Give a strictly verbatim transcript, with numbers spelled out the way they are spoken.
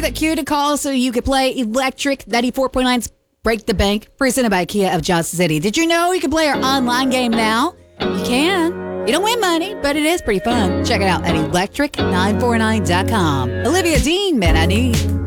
that cue to call so you could play Electric ninety-four point nine's Break the Bank, presented by Kia of Johnson City. Did you know you can play our online game now? You can. You don't win money, but it is pretty fun. Check it out at electric nine four nine dot com. Olivia Dean, Man I Need.